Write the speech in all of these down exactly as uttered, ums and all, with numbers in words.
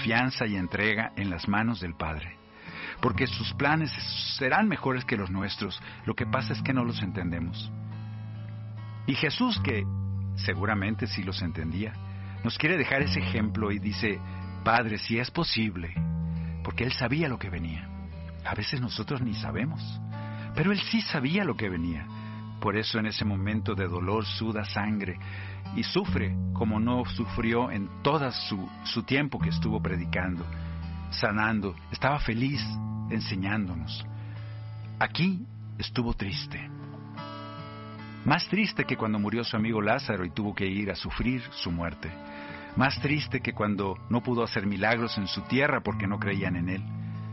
confianza y entrega en las manos del Padre, porque sus planes serán mejores que los nuestros. Lo que pasa es que no los entendemos. Y Jesús, que seguramente sí los entendía, nos quiere dejar ese ejemplo y dice: Padre, si es posible, porque Él sabía lo que venía. A veces nosotros ni sabemos, pero Él sí sabía lo que venía. Por eso en ese momento de dolor suda sangre y sufre como no sufrió en todo su, su tiempo que estuvo predicando, sanando. Estaba feliz enseñándonos. Aquí estuvo triste. Más triste que cuando murió su amigo Lázaro y tuvo que ir a sufrir su muerte. Más triste que cuando no pudo hacer milagros en su tierra porque no creían en Él.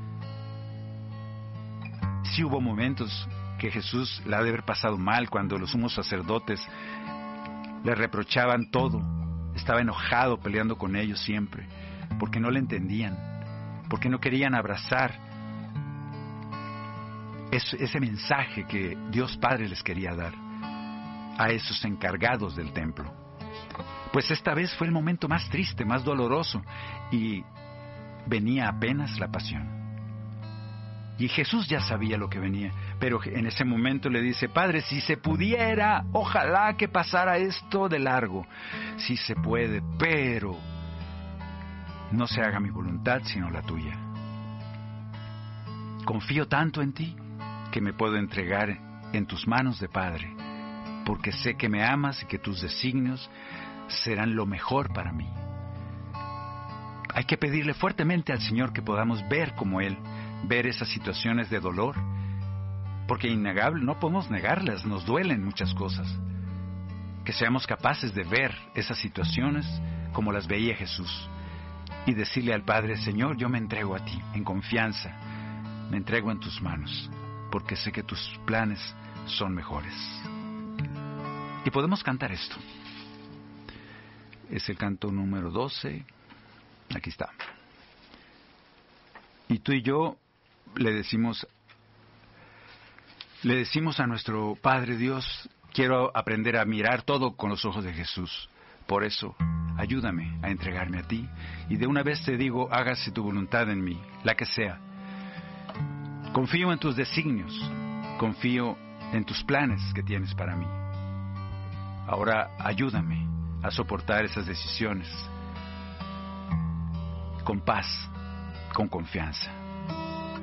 Sí hubo momentos que Jesús la ha de haber pasado mal cuando los sumos sacerdotes le reprochaban todo. Estaba enojado peleando con ellos siempre, porque no le entendían, porque no querían abrazar ese, ese mensaje que Dios Padre les quería dar a esos encargados del templo. Pues esta vez fue el momento más triste, más doloroso, y venía apenas la pasión. Y Jesús ya sabía lo que venía, pero en ese momento le dice: Padre, si se pudiera, ojalá que pasara esto de largo. Si se puede, pero no se haga mi voluntad sino la tuya. Confío tanto en ti que me puedo entregar en tus manos de Padre, porque sé que me amas y que tus designios serán lo mejor para mí. Hay que pedirle fuertemente al Señor que podamos ver como Él, ver esas situaciones de dolor, porque innegable, no podemos negarlas, nos duelen muchas cosas. Que seamos capaces de ver esas situaciones como las veía Jesús y decirle al Padre: Señor, yo me entrego a ti en confianza, me entrego en tus manos, porque sé que tus planes son mejores. Y podemos cantar esto. Es el canto número doce. Aquí está. Y tú y yo le decimos, le decimos a nuestro Padre Dios: quiero aprender a mirar todo con los ojos de Jesús. Por eso, ayúdame a entregarme a ti. Y de una vez te digo: hágase tu voluntad en mí, la que sea. Confío en tus designios, confío en tus planes que tienes para mí. Ahora ayúdame a soportar esas decisiones con paz, con confianza.